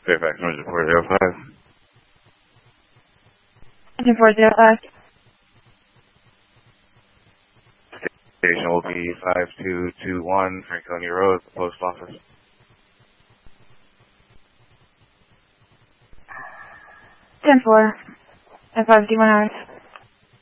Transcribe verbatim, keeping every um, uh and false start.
Fairfax, North four zero five. Engine four zero five. Station will be five two two one, Franconia Road, Post Office. ten four. At five two one hours.